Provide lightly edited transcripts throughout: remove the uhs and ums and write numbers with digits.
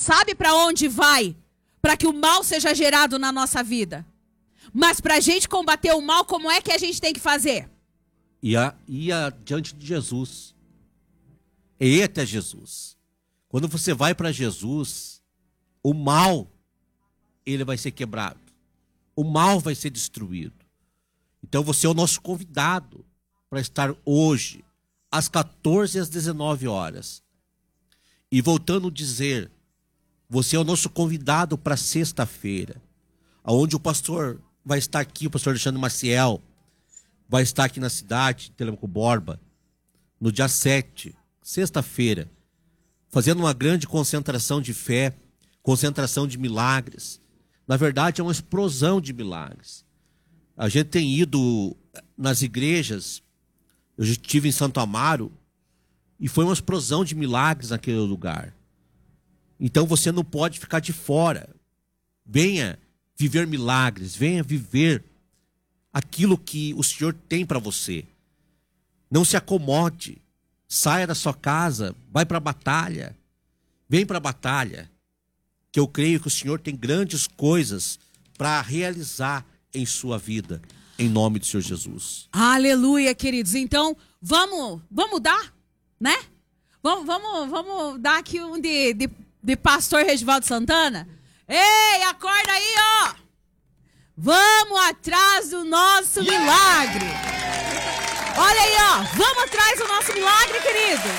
sabe para onde vai, para que o mal seja gerado na nossa vida. Mas para a gente combater o mal, como é que a gente tem que fazer? Ir diante de Jesus. É ir até Jesus. Quando você vai para Jesus, o mal, ele vai ser quebrado. O mal vai ser destruído. Então você é o nosso convidado para estar hoje, às 14 e às 19 horas. E voltando a dizer, você é o nosso convidado para sexta-feira, onde o pastor vai estar aqui, o pastor Alexandre Maciel, vai estar aqui na cidade, Telêmaco Borba, no dia 7, sexta-feira, fazendo uma grande concentração de fé, concentração de milagres. Na verdade, é uma explosão de milagres. A gente tem ido nas igrejas, eu já estive em Santo Amaro, e foi uma explosão de milagres naquele lugar. Então você não pode ficar de fora. Venha viver milagres, venha viver aquilo que o Senhor tem para você. Não se acomode, saia da sua casa, vai para a batalha, vem para a batalha, que eu creio que o Senhor tem grandes coisas para realizar em sua vida, em nome do Senhor Jesus. Aleluia, queridos. Então, vamos dar, né? Vamos dar aqui um de pastor Regivaldo Santana. Ei, acorda aí, ó! Vamos atrás do nosso milagre. Olha aí, ó. Vamos atrás do nosso milagre, queridos.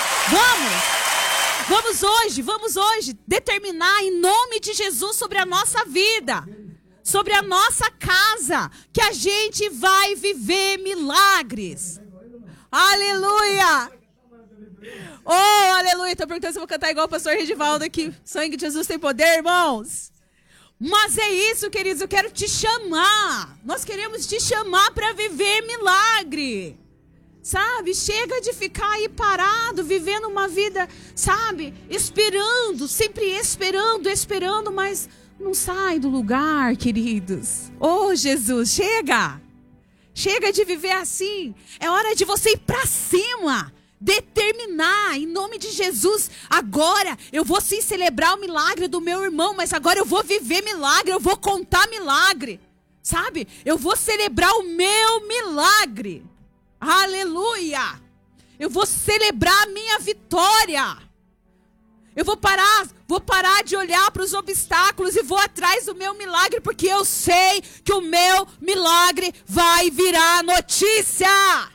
Vamos hoje determinar em nome de Jesus sobre a nossa vida, sobre a nossa casa, que a gente vai viver milagres. Aleluia! Oh, aleluia! Estou perguntando se eu vou cantar igual o pastor Regivaldo aqui. Sangue de Jesus tem poder, irmãos. Mas é isso, queridos, eu quero te chamar. Nós queremos te chamar para viver milagre. Sabe, chega de ficar aí parado, vivendo uma vida, sabe, esperando, sempre esperando, mas não sai do lugar, queridos. Oh, Jesus, chega! Chega de viver assim. É hora de você ir para cima. Determinar, em nome de Jesus, agora eu vou sim celebrar o milagre do meu irmão, mas agora eu vou viver milagre, eu vou contar milagre, sabe? Eu vou celebrar o meu milagre, aleluia! Eu vou celebrar a minha vitória, eu vou parar de olhar para os obstáculos e vou atrás do meu milagre, porque eu sei que o meu milagre vai virar notícia.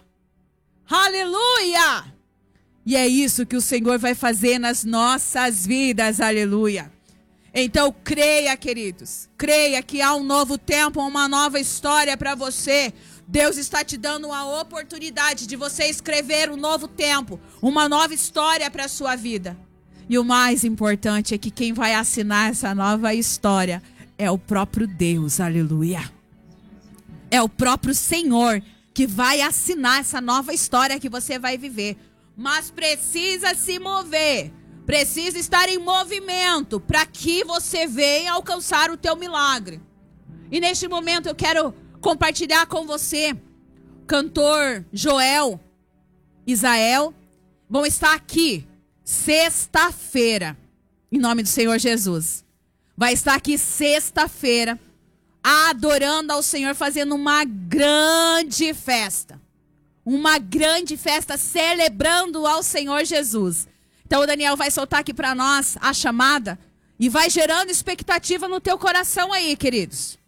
Aleluia! E é isso que o Senhor vai fazer nas nossas vidas, aleluia. Então creia, queridos, creia que há um novo tempo, uma nova história para você. Deus está te dando a oportunidade de você escrever um novo tempo, uma nova história para a sua vida. E o mais importante é que quem vai assinar essa nova história é o próprio Deus, aleluia. É o próprio Senhor que vai assinar essa nova história que você vai viver. Mas precisa se mover, precisa estar em movimento para que você venha alcançar o teu milagre. E neste momento eu quero compartilhar com você, cantor Joel, Isael, vão estar aqui sexta-feira, em nome do Senhor Jesus. Vai estar aqui sexta-feira, adorando ao Senhor, fazendo uma grande festa. Uma grande festa, celebrando ao Senhor Jesus. Então o Daniel vai soltar aqui para nós a chamada e vai gerando expectativa no teu coração aí, queridos.